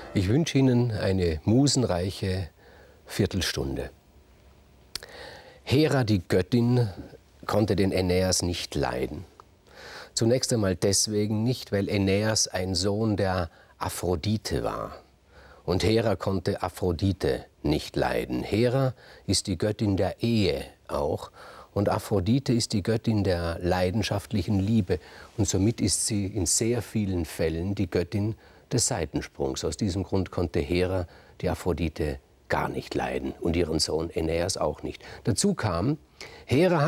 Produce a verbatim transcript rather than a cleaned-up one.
Ich wünsche Ihnen eine musenreiche Viertelstunde. Hera, die Göttin, konnte den Aeneas nicht leiden. Zunächst einmal deswegen nicht, weil Aeneas ein Sohn der Aphrodite war. Und Hera konnte Aphrodite nicht leiden. Hera ist die Göttin der Ehe auch. Und Aphrodite ist die Göttin der leidenschaftlichen Liebe. Und somit ist sie in sehr vielen Fällen die Göttin des Seitensprungs. Aus diesem Grund konnte Hera die Aphrodite gar nicht leiden und ihren Sohn Aeneas auch nicht. Dazu kam, Hera